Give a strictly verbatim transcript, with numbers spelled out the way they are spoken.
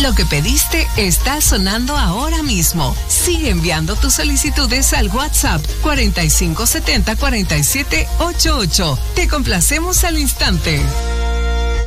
Lo que pediste está sonando ahora mismo. Sigue enviando tus solicitudes al WhatsApp cuarenta y cinco setenta cuarenta y siete ochenta y ocho. Te complacemos al instante.